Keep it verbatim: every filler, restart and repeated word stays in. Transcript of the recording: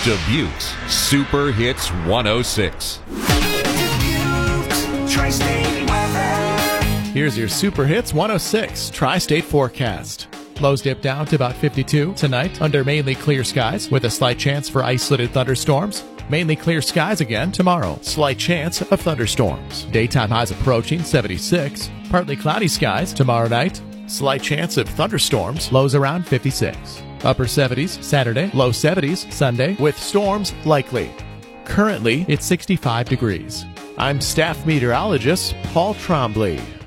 Dubuque's Super Hits one oh six. Here's your Super Hits one oh six Tri-State forecast. Lows dip down to about fifty-two tonight under mainly clear skies with a slight chance for isolated thunderstorms. Mainly clear skies again tomorrow. Slight chance of thunderstorms. Daytime highs approaching seventy-six. Partly cloudy skies tomorrow night. Slight chance of thunderstorms. Lows around fifty-six. Upper seventies Saturday. Low seventies Sunday with storms likely. Currently, it's sixty-five degrees. I'm staff meteorologist Paul Trombley.